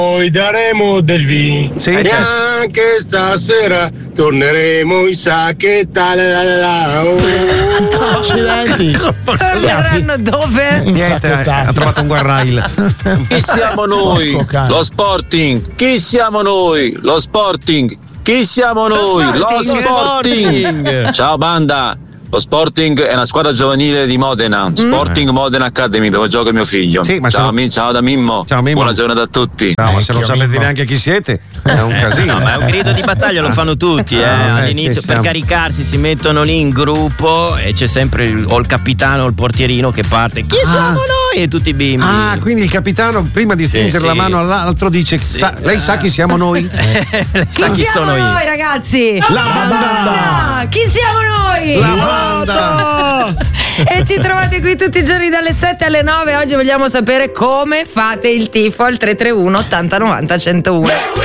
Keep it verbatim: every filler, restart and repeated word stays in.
Noi daremo del vino, sì, e certo. anche stasera torneremo in sacchetta. La la la, oh. Accidenti. Torneranno dove? Niente, ha trovato un guarrail. Chi siamo noi? Lo Sporting. Chi siamo noi? Lo Sporting. Chi siamo noi? Lo Sporting. Sporting. Ciao banda. Lo Sporting è una squadra giovanile di Modena, Sporting Modena Academy, dove gioca mio figlio. Sì, ma ciao, se- mi- ciao da Mimmo. Ciao, Mimmo. Buona giornata a tutti. No, ma se non Vecchio sapete Mimmo. neanche chi siete, è un casino. No, ma è un grido di battaglia, lo fanno tutti, eh. Ah, eh, All'inizio sì, per siamo- caricarsi si mettono lì in gruppo e c'è sempre il, o il capitano o il portierino che parte. Chi siamo noi? E tutti i bimbi. Ah, quindi il capitano prima di stringere Sì, la sì. mano all'altro dice: "Sa- lei sa chi siamo noi?" Sa chi siamo sono io? noi, ragazzi? La banda. Chi siamo noi? La banda! E ci trovate qui tutti i giorni dalle sette alle nove. Oggi vogliamo sapere come fate il tifo al tre tre uno ottanta novanta centouno.